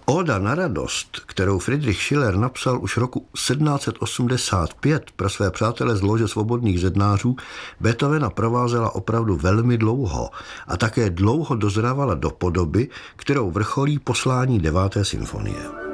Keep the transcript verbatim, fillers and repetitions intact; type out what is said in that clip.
Óda na radost, kterou Friedrich Schiller napsal už roku sedmnáct set osmdesát pět pro své přátele z Lože svobodných zednářů, Beethovena provázela opravdu velmi dlouho a také dlouho dozrávala do podoby, kterou vrcholí poslání deváté symfonie.